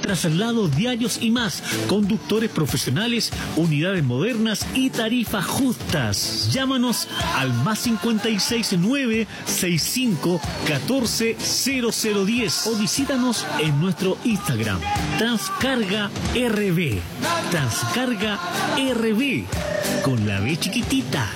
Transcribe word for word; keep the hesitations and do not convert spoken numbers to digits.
traslados diarios y más, conductores profesionales, unidades modernas y tarifas justas. Llámanos al más cincuenta y seis nueve sesenta y cinco catorce cero cero diez o visítanos en nuestro Instagram, Transcarga R B. Transcarga R B, con la B chiquitita.